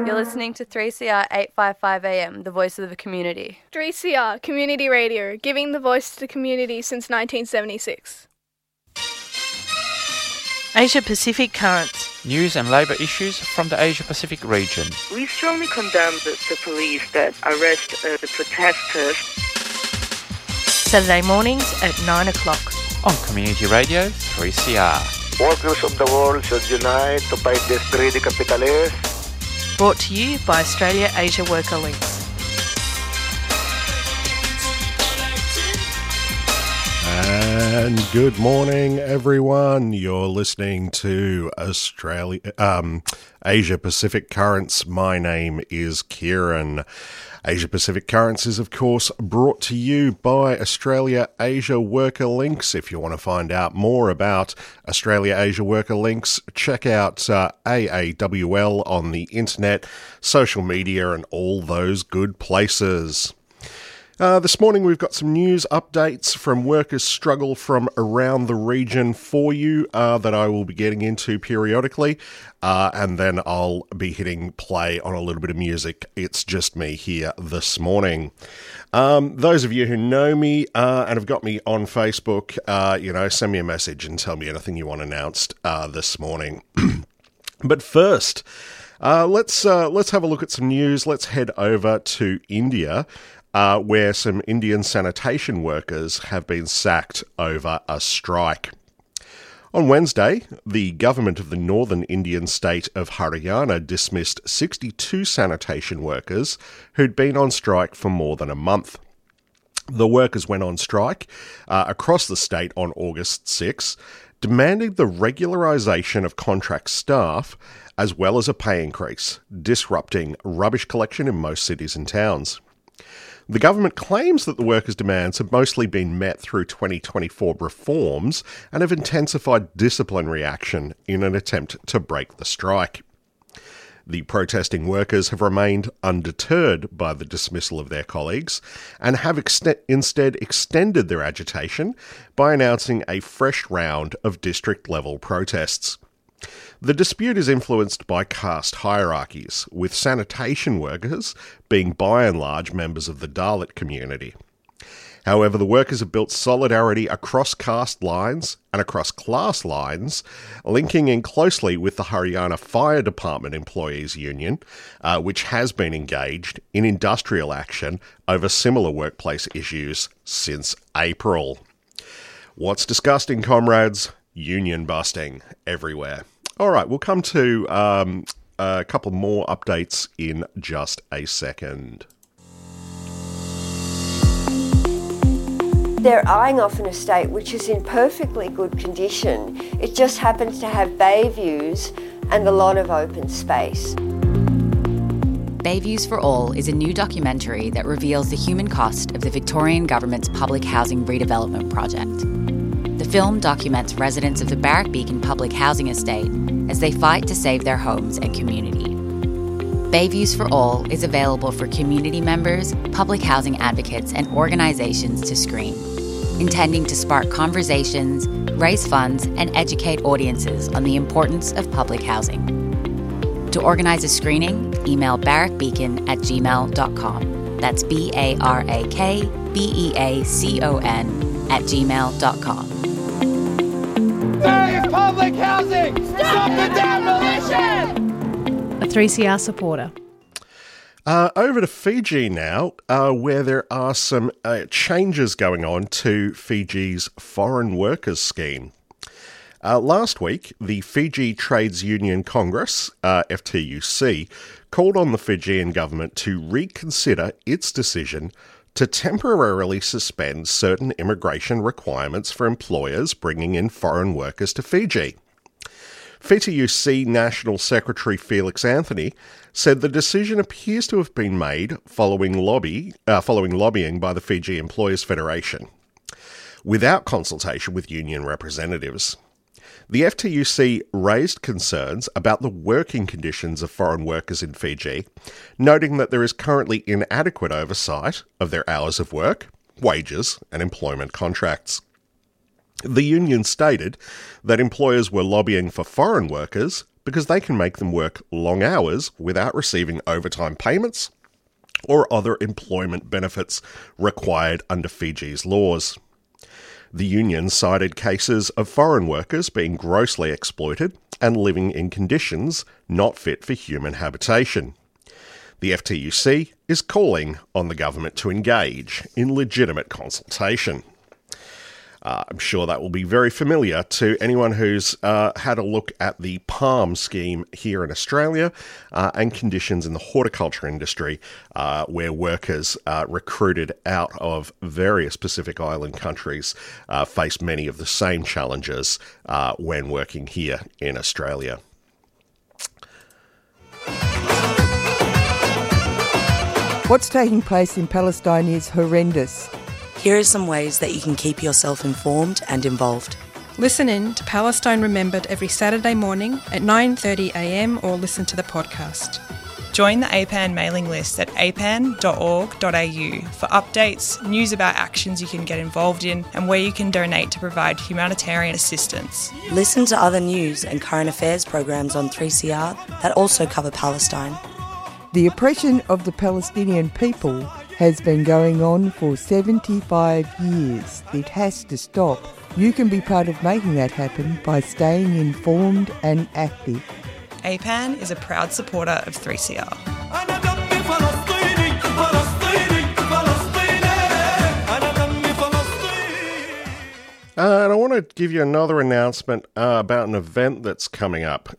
You're listening to 3CR 855 AM, the voice of the community. 3CR, Community Radio, giving the voice to the community since 1976. Asia-Pacific Currents. News and labour issues from the Asia-Pacific region. We strongly condemn the police that arrest the protesters. Saturday mornings at 9 o'clock. On Community Radio 3CR. Workers of the world should unite to fight this greedy capitalists. Brought to you by Australia Asia Worker Links. And good morning, everyone. You're listening to Asia Pacific Currents. My name is Kieran. Asia Pacific Currents is, of course, brought to you by Australia Asia Worker Links. If you want to find out more about Australia Asia Worker Links, check out AAWL on the internet, social media, and all those good places. This morning we've got some news updates from workers' struggle from around the region for you that I will be getting into periodically, and then I'll be hitting play on a little bit of music. It's just me here this morning. Those of you who know me and have got me on Facebook, send me a message and tell me anything you want announced this morning. But first, let's have a look at some news. Let's head over to India. Where some Indian sanitation workers have been sacked over a strike. On Wednesday, the government of the northern Indian state of Haryana dismissed 62 sanitation workers who'd been on strike for more than a month. The workers went on strike across the state on August 6, demanding the regularisation of contract staff as well as a pay increase, disrupting rubbish collection in most cities and towns. The government claims that the workers' demands have mostly been met through 2024 reforms and have intensified disciplinary action in an attempt to break the strike. The protesting workers have remained undeterred by the dismissal of their colleagues and have instead extended their agitation by announcing a fresh round of district-level protests. The dispute is influenced by caste hierarchies, with sanitation workers being by and large members of the Dalit community. However, the workers have built solidarity across caste lines and across class lines, linking in closely with the Haryana Fire Department Employees Union, which has been engaged in industrial action over similar workplace issues since April. What's disgusting, comrades? Union busting everywhere. All right, we'll come to a couple more updates in just a second. They're eyeing off an estate which is in perfectly good condition. It just happens to have bay views and a lot of open space. Bay Views for All is a new documentary that reveals the human cost of the Victorian Government's public housing redevelopment project. The film documents residents of the Barrack Beacon public housing estate as they fight to save their homes and community. Bay Views for All is available for community members, public housing advocates and organisations to screen, intending to spark conversations, raise funds and educate audiences on the importance of public housing. To organise a screening, email barrackbeacon@gmail.com. That's BARAKBEACON@gmail.com. Save public housing! Stop the demolition! A 3CR supporter. Over to Fiji now, where there are some changes going on to Fiji's Foreign Workers Scheme. Last week, the Fiji Trades Union Congress, FTUC, called on the Fijian government to reconsider its decision to temporarily suspend certain immigration requirements for employers bringing in foreign workers to Fiji. FTUC National Secretary Felix Anthony said the decision appears to have been made following lobbying by the Fiji Employers Federation, without consultation with union representatives. The FTUC raised concerns about the working conditions of foreign workers in Fiji, noting that there is currently inadequate oversight of their hours of work, wages, and employment contracts. The union stated that employers were lobbying for foreign workers, because they can make them work long hours without receiving overtime payments or other employment benefits required under Fiji's laws. The union cited cases of foreign workers being grossly exploited and living in conditions not fit for human habitation. The FTUC is calling on the government to engage in legitimate consultation. I'm sure that will be very familiar to anyone who's had a look at the PALM scheme here in Australia and conditions in the horticulture industry where workers recruited out of various Pacific Island countries face many of the same challenges when working here in Australia. What's taking place in Palestine is horrendous. Here are some ways that you can keep yourself informed and involved. Listen in to Palestine Remembered every Saturday morning at 9:30am or listen to the podcast. Join the APAN mailing list at apan.org.au for updates, news about actions you can get involved in and where you can donate to provide humanitarian assistance. Listen to other news and current affairs programs on 3CR that also cover Palestine. The oppression of the Palestinian people has been going on for 75 years. It has to stop. You can be part of making that happen by staying informed and active. APAN is a proud supporter of 3CR. And I want to give you another announcement about an event that's coming up.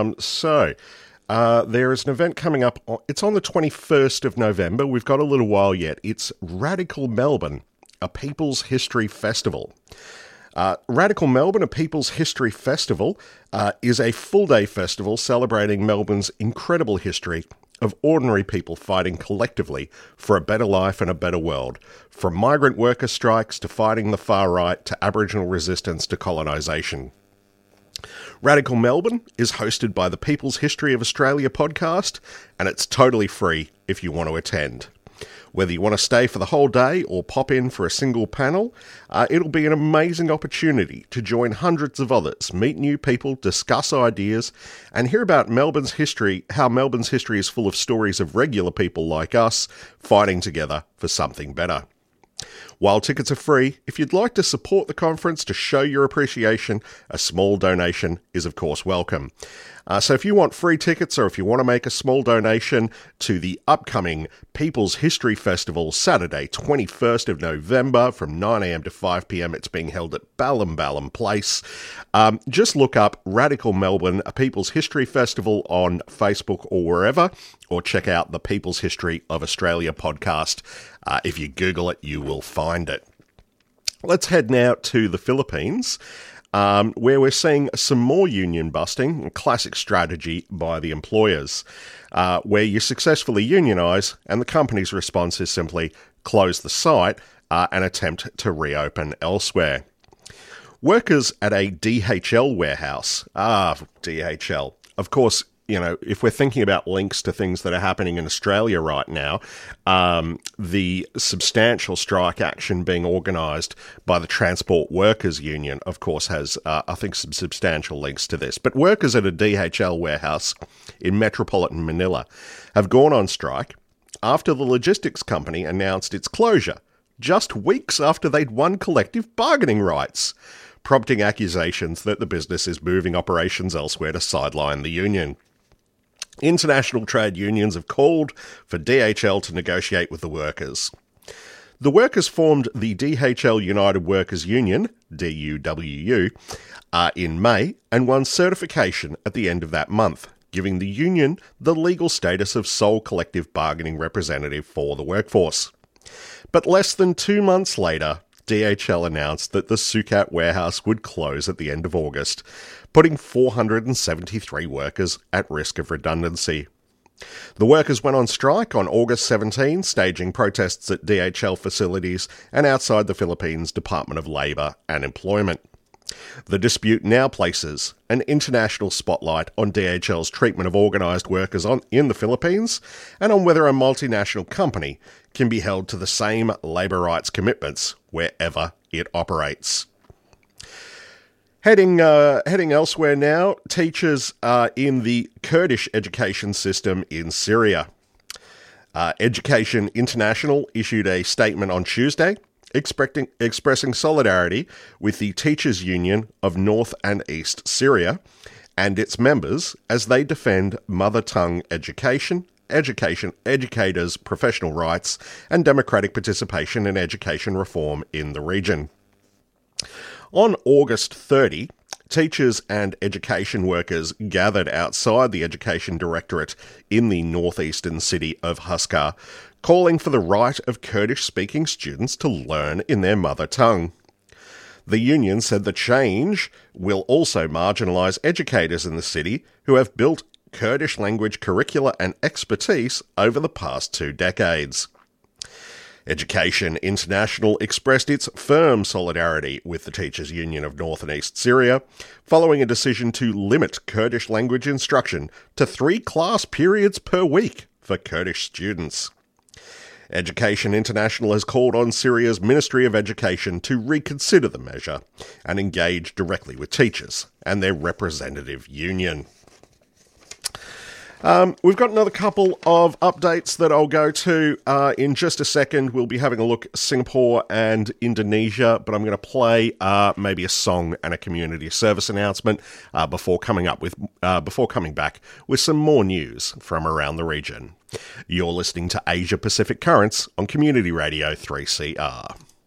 There is an event coming up. It's on the 21st of November. We've got a little while yet. It's Radical Melbourne, a People's History Festival. Radical Melbourne, a People's History Festival, is a full-day festival celebrating Melbourne's incredible history of ordinary people fighting collectively for a better life and a better world, from migrant worker strikes to fighting the far right to Aboriginal resistance to colonisation. Radical Melbourne is hosted by the People's History of Australia podcast, and it's totally free if you want to attend. Whether you want to stay for the whole day or pop in for a single panel, it'll be an amazing opportunity to join hundreds of others, meet new people, discuss ideas, and hear about Melbourne's history, how Melbourne's history is full of stories of regular people like us fighting together for something better. While tickets are free, if you'd like to support the conference to show your appreciation, a small donation is of course welcome. So if you want free tickets or if you want to make a small donation to the upcoming People's History Festival, Saturday 21st of November from 9am to 5pm, it's being held at Ballam Place. Just look up Radical Melbourne, a People's History Festival on Facebook or wherever, or check out the People's History of Australia podcast. If you Google it, you will find it. Let's head now to the Philippines, where we're seeing some more union busting, a classic strategy by the employers, where you successfully unionise and the company's response is simply close the site and attempt to reopen elsewhere. Workers at a DHL warehouse, DHL, of course, you know, if we're thinking about links to things that are happening in Australia right now, the substantial strike action being organised by the Transport Workers Union, of course, has, I think, some substantial links to this. But workers at a DHL warehouse in metropolitan Manila have gone on strike after the logistics company announced its closure, just weeks after they'd won collective bargaining rights, prompting accusations that the business is moving operations elsewhere to sideline the union. International trade unions have called for DHL to negotiate with the workers. The workers formed the DHL United Workers Union, DUWU, in May and won certification at the end of that month, giving the union the legal status of sole collective bargaining representative for the workforce. But less than 2 months later, DHL announced that the Sucat warehouse would close at the end of August, putting 473 workers at risk of redundancy. The workers went on strike on August 17, staging protests at DHL facilities and outside the Philippines Department of Labour and Employment. The dispute now places an international spotlight on DHL's treatment of organised workers in the Philippines and on whether a multinational company can be held to the same labour rights commitments wherever it operates. Heading elsewhere now, teachers in the Kurdish education system in Syria. Education International issued a statement on Tuesday expressing solidarity with the Teachers Union of North and East Syria and its members as they defend mother tongue education, educators' professional rights, and democratic participation in education reform in the region. On August 30, teachers and education workers gathered outside the Education Directorate in the northeastern city of Huskar, calling for the right of Kurdish-speaking students to learn in their mother tongue. The union said the change will also marginalise educators in the city who have built Kurdish language curricula and expertise over the past 2 decades. Education International expressed its firm solidarity with the Teachers Union of North and East Syria, following a decision to limit Kurdish language instruction to 3 class periods per week for Kurdish students. Education International has called on Syria's Ministry of Education to reconsider the measure and engage directly with teachers and their representative union. We've got another couple of updates that I'll go to in just a second. We'll be having a look at Singapore and Indonesia, but I'm going to play maybe a song and a community service announcement before coming back with some more news from around the region. You're listening to Asia Pacific Currents on Community Radio 3CR.